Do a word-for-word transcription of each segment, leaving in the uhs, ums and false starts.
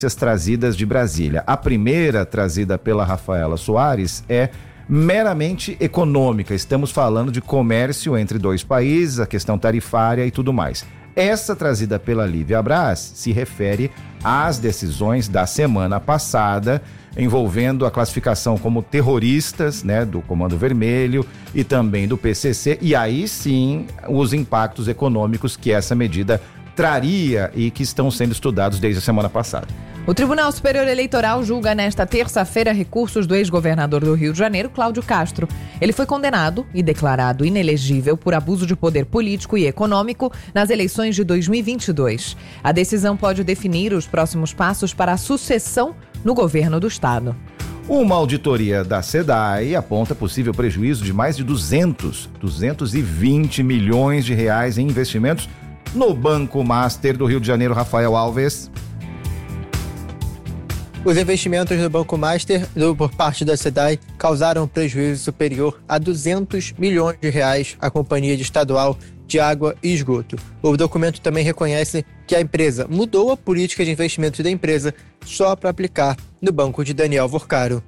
trazidas de Brasília. A primeira, trazida pela Rafaela Soares, é meramente econômica. Estamos falando de comércio entre dois países, a questão tarifária e tudo mais. Essa, trazida pela Lívia Braz, se refere às decisões da semana passada, envolvendo a classificação como terroristas, né, do Comando Vermelho e também do P C C, e aí sim os impactos econômicos que essa medida traria e que estão sendo estudados desde a semana passada. O Tribunal Superior Eleitoral julga nesta terça-feira recursos do ex-governador do Rio de Janeiro, Cláudio Castro. Ele foi condenado e declarado inelegível por abuso de poder político e econômico nas eleições de dois mil e vinte e dois. A decisão pode definir os próximos passos para a sucessão no governo do estado. Uma auditoria da SEDAI aponta possível prejuízo de mais de duzentos, duzentos e vinte milhões de reais em investimentos no Banco Master do Rio de Janeiro. Rafael Alves. Os investimentos no Banco Master, do, por parte da SEDAI, causaram um prejuízo superior a duzentos milhões de reais à Companhia Estadual de Água e Esgoto. O documento também reconhece que a empresa mudou a política de investimentos da empresa só para aplicar no banco de Daniel Vorcaro.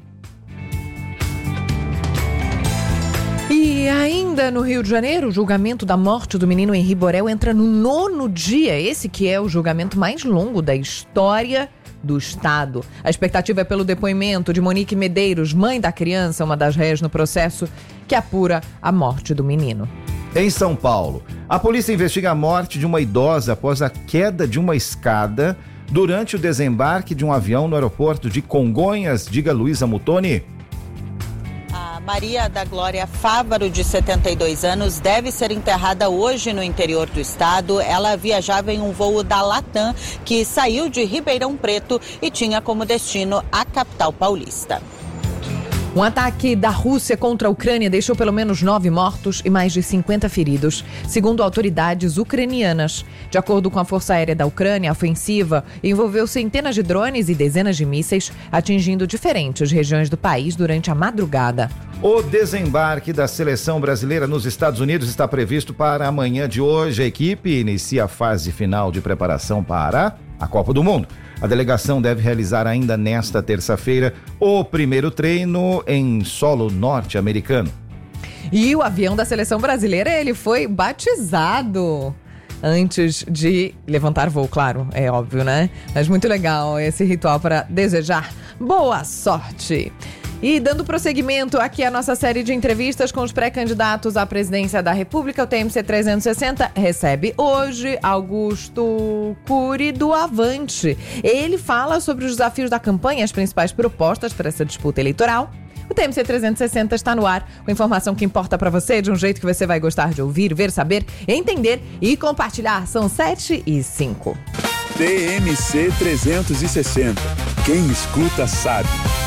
E ainda no Rio de Janeiro, o julgamento da morte do menino Henri Borel entra no nono dia, esse que é o julgamento mais longo da história do estado. A expectativa é pelo depoimento de Monique Medeiros, mãe da criança, uma das réis no processo que apura a morte do menino. Em São Paulo, a polícia investiga a morte de uma idosa após a queda de uma escada durante o desembarque de um avião no aeroporto de Congonhas. Diga, Luísa Mutoni. Maria da Glória Fávaro, de setenta e dois anos, deve ser enterrada hoje no interior do estado. Ela viajava em um voo da Latam que saiu de Ribeirão Preto e tinha como destino a capital paulista. Um ataque da Rússia contra a Ucrânia deixou pelo menos nove mortos e mais de cinquenta feridos, segundo autoridades ucranianas. De acordo com a Força Aérea da Ucrânia, a ofensiva envolveu centenas de drones e dezenas de mísseis, atingindo diferentes regiões do país durante a madrugada. O desembarque da seleção brasileira nos Estados Unidos está previsto para amanhã de hoje. A equipe inicia a fase final de preparação para a Copa do Mundo. A delegação deve realizar ainda nesta terça-feira o primeiro treino em solo norte-americano. E o avião da seleção brasileira, ele foi batizado antes de levantar voo, claro, é óbvio, né? Mas muito legal esse ritual para desejar boa sorte. E dando prosseguimento aqui à nossa série de entrevistas com os pré-candidatos à presidência da República, o T M C trezentos e sessenta recebe hoje Augusto Cury do Avante. Ele fala sobre os desafios da campanha e as principais propostas para essa disputa eleitoral. O T M C trezentos e sessenta está no ar, com informação que importa para você, de um jeito que você vai gostar de ouvir, ver, saber, entender e compartilhar. São sete e cinco. T M C trezentos e sessenta. Quem escuta sabe.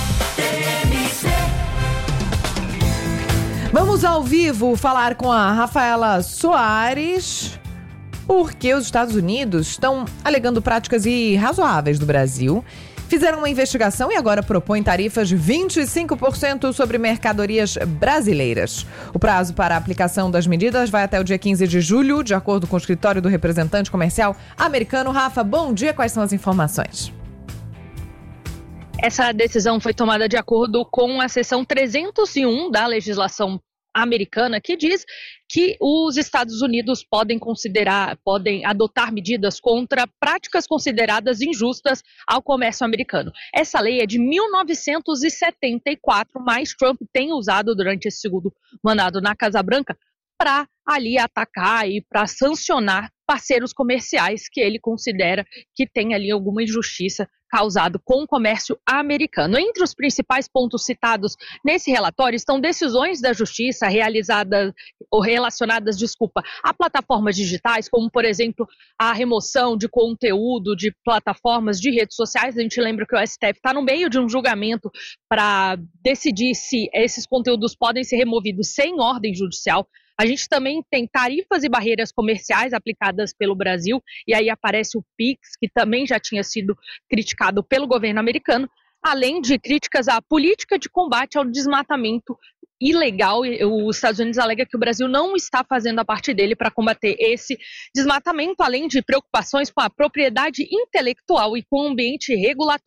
Vamos ao vivo falar com a Rafaela Soares, porque os Estados Unidos estão alegando práticas irrazoáveis do Brasil. Fizeram uma investigação e agora propõem tarifas de vinte e cinco por cento sobre mercadorias brasileiras. O prazo para a aplicação das medidas vai até o dia quinze de julho, de acordo com o escritório do representante comercial americano. Rafa, bom dia, quais são as informações? Essa decisão foi tomada de acordo com a seção trezentos e um da legislação americana, que diz que os Estados Unidos podem considerar, podem adotar medidas contra práticas consideradas injustas ao comércio americano. Essa lei é de mil novecentos e setenta e quatro, mas Trump tem usado durante esse segundo mandato na Casa Branca para ali atacar e para sancionar parceiros comerciais que ele considera que tem ali alguma injustiça causado com o comércio americano. Entre os principais pontos citados nesse relatório estão decisões da justiça realizadas ou relacionadas, desculpa, a plataformas digitais, como por exemplo a remoção de conteúdo de plataformas de redes sociais. A gente lembra que o S T F está no meio de um julgamento para decidir se esses conteúdos podem ser removidos sem ordem judicial. A gente também tem tarifas e barreiras comerciais aplicadas pelo Brasil, e aí aparece o Pix, que também já tinha sido criticado pelo governo americano, além de críticas à política de combate ao desmatamento ilegal. Os Estados Unidos alegam que o Brasil não está fazendo a parte dele para combater esse desmatamento, além de preocupações com a propriedade intelectual e com o ambiente regulatório.